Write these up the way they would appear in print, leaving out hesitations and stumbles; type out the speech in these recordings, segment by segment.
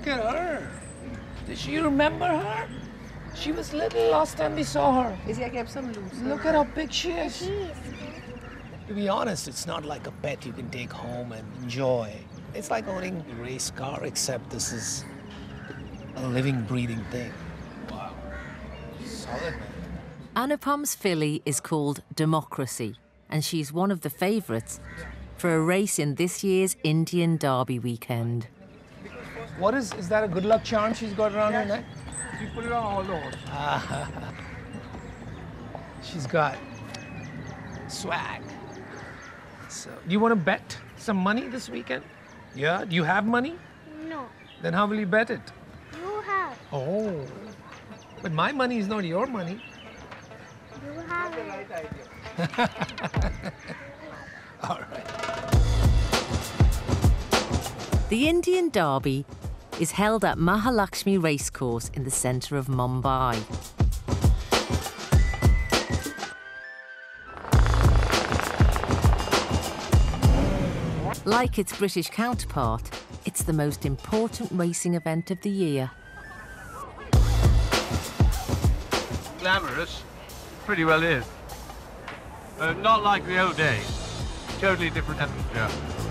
Look at her. Does you remember her? She was little last time we saw her. Look at how big she is. To be honest, it's not like a pet you can take home and enjoy. It's like owning a race car, except this is a living, breathing thing. Wow. Solid, man. Anupam's filly is called Democracy, and she's one of the favourites for a race in this year's Indian Derby weekend. What is that a good luck charm she's got around her neck? You put it on all the horses. She's got swag. So, do you want to bet some money this weekend? Yeah? Do you have money? No. Then how will you bet it? You have. Oh. But my money is not your money. You have it. All right. The Indian Derby is held at Mahalakshmi Racecourse in the centre of Mumbai. Like its British counterpart, it's the most important racing event of the year. Glamorous, pretty well is. Not like the old days. Totally different atmosphere.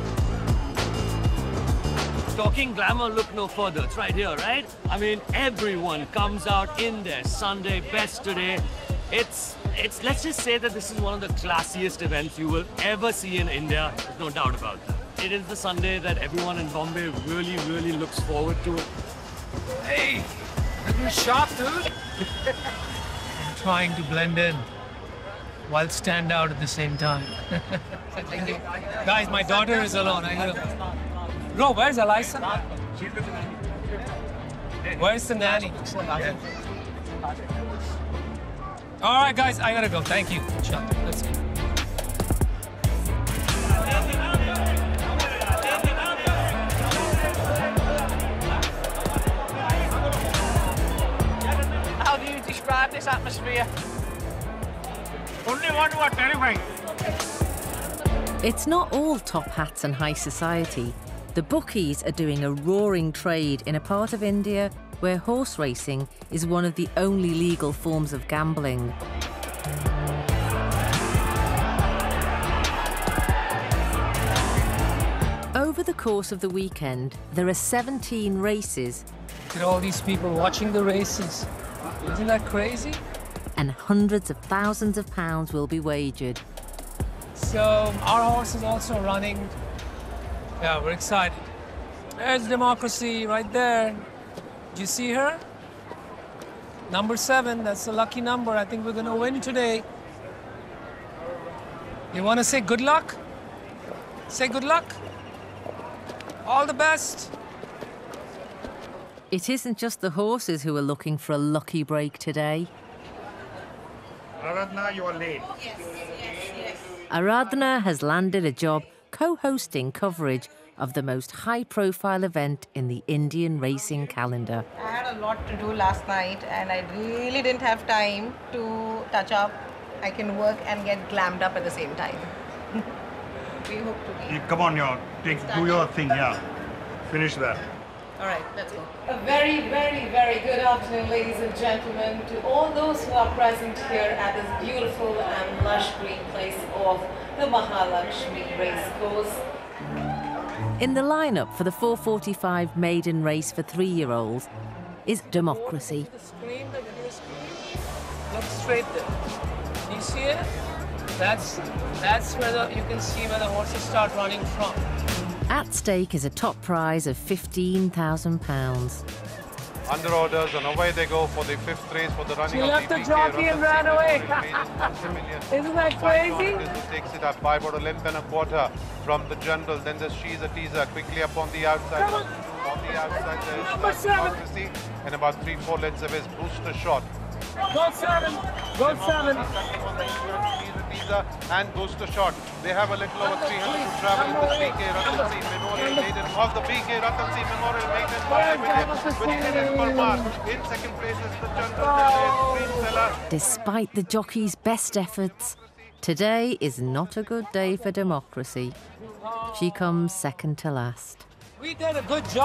Talking glamour, look no further. It's right here, right? I mean, everyone comes out in their Sunday best today. Let's just say that this is one of the classiest events you will ever see in India. There's no doubt about that. It is the Sunday that everyone in Bombay really, really looks forward to. Hey, looking sharp, dude. I'm trying to blend in while stand out at the same time. Guys, my daughter is alone. I gotta... Bro, where's Elisa? Where's the nanny? All right, guys, I gotta go. Thank you. Let's go. How do you describe this atmosphere? Only one who are terrifying. It's not all top hats and high society. The bookies are doing a roaring trade in a part of India where horse racing is one of the only legal forms of gambling. Over the course of the weekend, there are 17 races. Look at all these people watching the races. Isn't that crazy? And hundreds of thousands of pounds will be wagered. So our horse is also running. Yeah, we're excited. There's Democracy right there. Do you see her? Number 7, that's a lucky number. I think we're gonna win today. You wanna say good luck? Say good luck. All the best. It isn't just the horses who are looking for a lucky break today. Aradhana, you are late. Aradhana has landed a job co-hosting coverage of the most high-profile event in the Indian racing calendar. I had a lot to do last night and I really didn't have time to touch up. I can work and get glammed up at the same time. We hope to be. Come on, do your thing, yeah. Finish that. All right, let's go. A very, very, very good afternoon, ladies and gentlemen, to all those who are present here at this beautiful and lush green place of the Mahalakshmi Racecourse. In the lineup for the 4:45 maiden race for 3-year-olds is Democracy. The screen, the video screen. Look straight there. You see it? That's where you can see where the horses start running from. At stake is a top prize of £15,000. Under orders, and away they go for the 5th race for the running She of left the the jockey and ran away. Isn't that crazy? Who takes it up by about a length and a quarter from the general. Then there's She's a Teaser quickly up on the outside. On the outside there is Democracy, and about 3-4 lengths away is Booster Shot. Go 7. Go 7. And Booster Shot. They have a little over 300 to travel in this BK Ratan Singh Memorial Maiden of the BK Ratan Singh Memorial Maiden with Kiran Parmar. In second place is the General Green Seller. Despite the jockey's best efforts, today is not a good day for Democracy. She comes second to last. We did a good job.